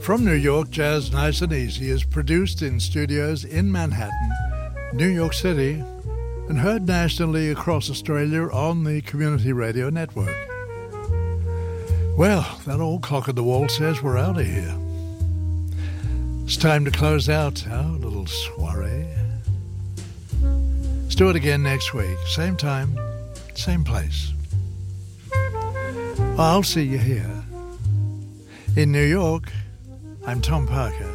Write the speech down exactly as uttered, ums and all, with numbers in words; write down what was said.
From New York, Jazz Nice and Easy is produced in studios in Manhattan, New York City, and heard nationally across Australia on the Community Radio Network. Well, that old cock at the wall says we're out of here. It's time to close out our little soiree. Let's do it again next week. Same time, same place. I'll see you here. In New York, I'm Tom Parker.